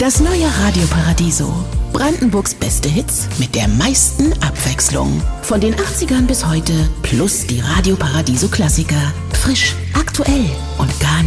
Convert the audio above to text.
Das neue Radio Paradiso. Brandenburgs beste Hits mit der meisten Abwechslung. Von den 80ern bis heute plus die Radio Paradiso Klassiker. Frisch, aktuell und gar